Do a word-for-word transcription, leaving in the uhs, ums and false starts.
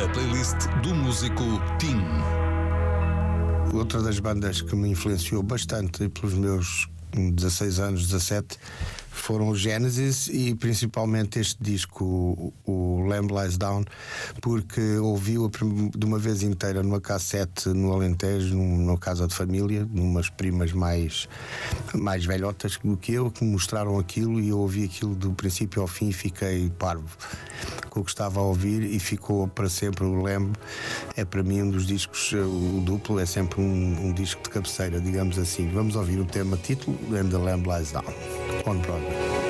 A playlist do músico Tim. Outra das bandas que me influenciou bastante pelos meus dezasseis anos, dezassete, foram os Genesis, e principalmente este disco, o, o Lamb Lies Down, porque ouvi-o de uma vez inteira numa cassete no Alentejo, numa casa de família, numas primas mais, mais velhotas do que eu, que me mostraram aquilo, e eu ouvi aquilo do princípio ao fim e fiquei parvo com o que estava a ouvir, e ficou para sempre. O Lamb é para mim um dos discos, o duplo é sempre um, um disco de cabeceira, digamos assim. Vamos ouvir o tema título, And the Lamb Lies Down, on Broadway.